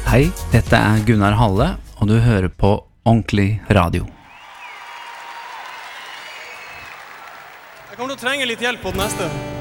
Hei, dette Gunnar Halle, og du hører på Ordentlig Radio. Jeg kommer til å trenge litt hjelp på den neste.